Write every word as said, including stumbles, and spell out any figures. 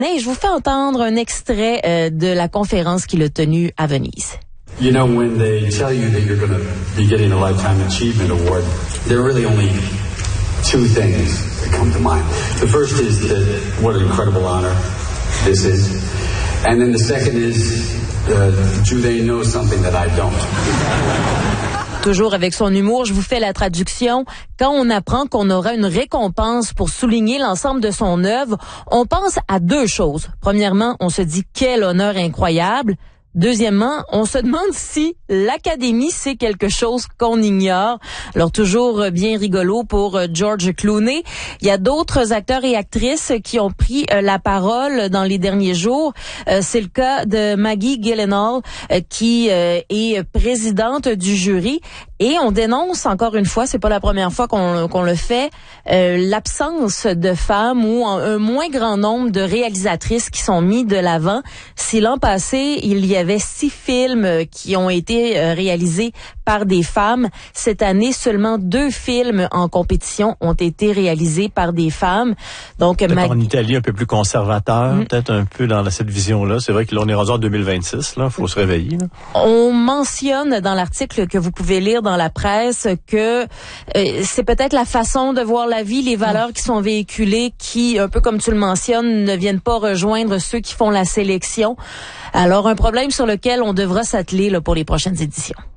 Et je vous fais entendre un extrait euh, de la conférence qu'il a tenue à Venise. You know, when they tell you that you're going to be getting a Lifetime Achievement Award, there are really only two things that come to mind. The first is that what an incredible honor this is. And then the second is, uh, do they know something that I don't? Toujours avec son humour, je vous fais la traduction. Quand on apprend qu'on aura une récompense pour souligner l'ensemble de son œuvre, on pense à deux choses. Premièrement, on se dit quel honneur incroyable. Deuxièmement, on se demande si l'Académie sait quelque chose qu'on ignore. Alors toujours bien rigolo pour George Clooney. Il y a d'autres acteurs et actrices qui ont pris la parole dans les derniers jours. C'est le cas de Maggie Gyllenhaal qui est présidente du jury. Et on dénonce encore une fois, c'est pas la première fois qu'on, qu'on le fait, euh, l'absence de femmes ou un, un moins grand nombre de réalisatrices qui sont mis de l'avant. Si l'an passé, il y avait six films qui ont été euh, réalisés par des femmes, cette année, seulement deux films en compétition ont été réalisés par des femmes. Donc, peut-être Mag... en Italie, un peu plus conservateur, mmh. peut-être un peu dans cette vision-là. C'est vrai que là, on est rendu en deux mille vingt-six, là, faut se réveiller. Là. On mentionne dans l'article que vous pouvez lire dans la presse que euh, c'est peut-être la façon de voir la vie, les valeurs mmh. qui sont véhiculées, qui, un peu comme tu le mentionnes, ne viennent pas rejoindre ceux qui font la sélection. Alors, un problème sur lequel on devra s'atteler là, pour les prochaines éditions.